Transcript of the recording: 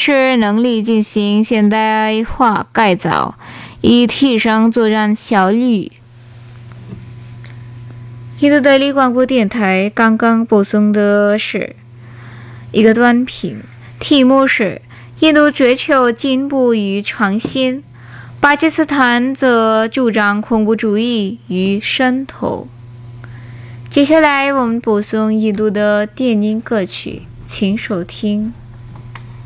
是能力进行现代化改造，以提升作战效率。印度德里广播电台刚刚播送的是一个短评，题目是印度追求进步与创新，巴基斯坦则主张恐怖主义与渗透。接下来我们播送印度的电影歌曲，请收听。